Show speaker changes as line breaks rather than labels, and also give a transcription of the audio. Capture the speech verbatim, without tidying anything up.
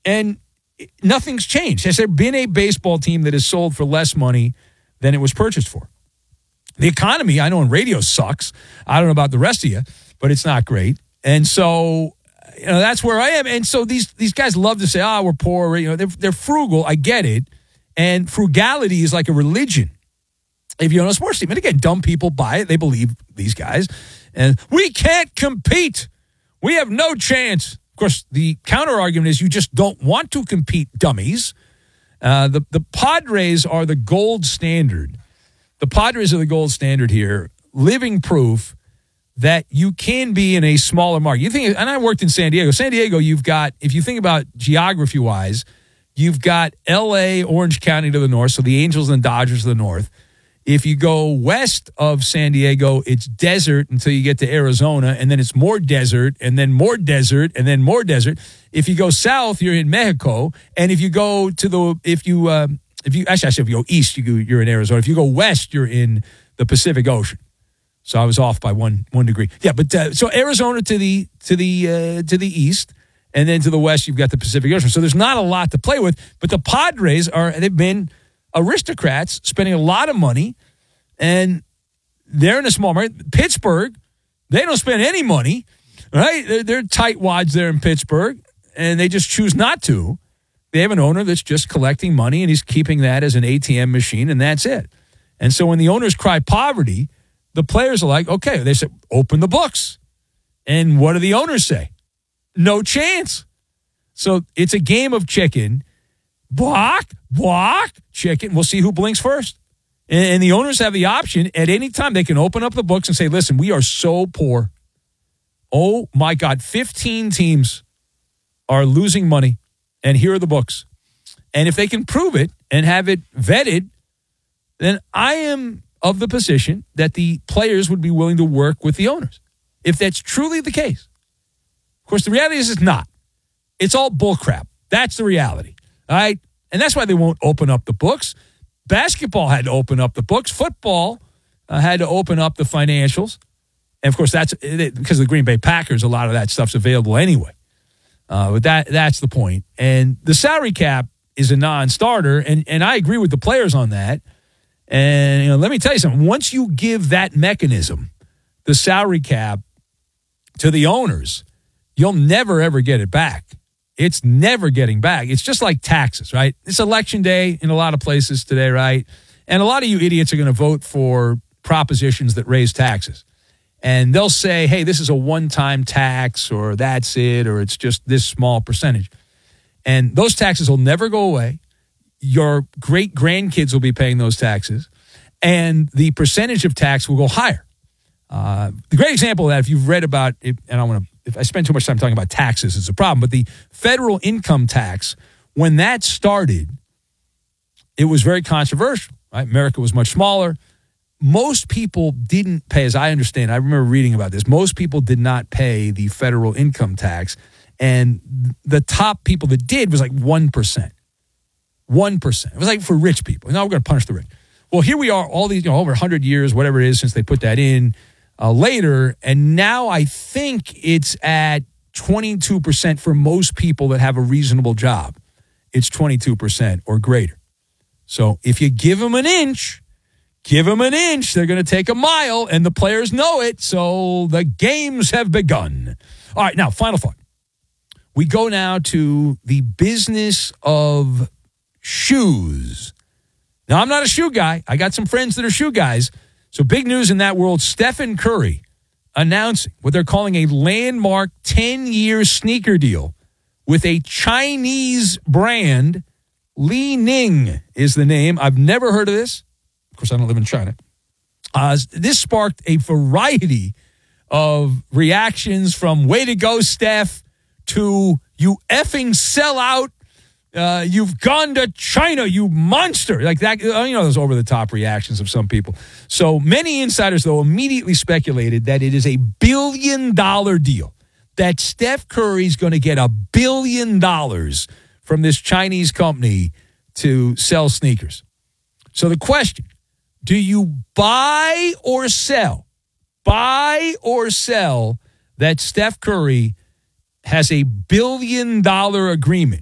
And nothing's changed. Has there been a baseball team that is sold for less money than it was purchased for? The economy, I know in radio sucks. I don't know about the rest of you, but it's not great. And so, you know, that's where I am. And so these these guys love to say, oh, we're poor. You know, they're, they're frugal. I get it. And frugality is like a religion if you own a sports team. And again, dumb people buy it. They believe these guys. And we can't compete. We have no chance. Of course, the counter argument is you just don't want to compete, dummies. Uh, the, the Padres are the gold standard. The Padres are the gold standard here. Living proof that you can be in a smaller market. You think, and I worked in San Diego. San Diego, you've got, if you think about geography-wise, you've got L A, Orange County to the north, so the Angels and Dodgers to the north. If you go west of San Diego, it's desert until you get to Arizona, and then it's more desert, and then more desert, and then more desert. If you go south, you're in Mexico, and if you go to the, if you, uh, if you actually, actually, if you go east, you go, you're in Arizona. If you go west, you're in the Pacific Ocean. So I was off by one one degree. Yeah, but uh, so Arizona to the to the uh, to the east, and then to the west, you've got the Pacific Ocean. So there's not a lot to play with. But the Padres are they've been aristocrats spending a lot of money, and they're in a small market. Pittsburgh, they don't spend any money, right? They're, they're tightwads there in Pittsburgh, and they just choose not to. They have an owner that's just collecting money, and he's keeping that as an A T M machine, and that's it. And so when the owners cry poverty, the players are like, okay, they say, open the books. And what do the owners say? No chance. So it's a game of chicken. Block, block, chicken. We'll see who blinks first. And, and the owners have the option at any time. They can open up the books and say, listen, we are so poor. Oh, my God. fifteen teams are losing money. And here are the books. And if they can prove it and have it vetted, then I am of the position that the players would be willing to work with the owners. If that's truly the case. Of course, the reality is it's not. It's all bullcrap. That's the reality. All right? And that's why they won't open up the books. Basketball had to open up the books. Football uh, had to open up the financials. And, of course, that's because of the Green Bay Packers, a lot of that stuff's available anyway. Uh, but that that's the point. And the salary cap is a non-starter, and, and I agree with the players on that. And you know, let me tell you something. Once you give that mechanism, the salary cap, to the owners, you'll never, ever get it back. It's never getting back. It's just like taxes, right? It's election day in a lot of places today, right? And a lot of you idiots are going to vote for propositions that raise taxes. And they'll say, hey, this is a one-time tax, or that's it, or it's just this small percentage. And those taxes will never go away. Your great-grandkids will be paying those taxes, and the percentage of tax will go higher. Uh, the great example of that, if you've read about it, and I want to, if I spend too much time talking about taxes, it's a problem, but the federal income tax, when that started, it was very controversial, right? America was much smaller. Most people didn't pay, as I understand, I remember reading about this, most people did not pay the federal income tax, and the top people that did was like one percent. one percent. It was like for rich people. Now we're going to punish the rich. Well, here we are, all these, you know, over one hundred years, whatever it is, since they put that in uh, later. And now I think it's at twenty-two percent for most people that have a reasonable job. It's twenty-two percent or greater. So if you give them an inch, give them an inch, they're going to take a mile, and the players know it. So the games have begun. All right, now, final thought. We go now to the business of shoes. Now, I'm not a shoe guy. I got some friends that are shoe guys. So big news in that world, Stephen Curry announcing what they're calling a landmark ten-year sneaker deal with a Chinese brand. Li Ning is the name. I've never heard of this. Of course, I don't live in China. Uh, this sparked a variety of reactions from way to go, Steph, to you effing sell out. Uh, you've gone to China, you monster. Like that, you know, those over-the-top reactions of some people. So many insiders, though, immediately speculated that it is a billion-dollar deal, that Steph Curry's going to get a billion dollars from this Chinese company to sell sneakers. So the question, do you buy or sell? Buy or sell that Steph Curry has a billion-dollar agreement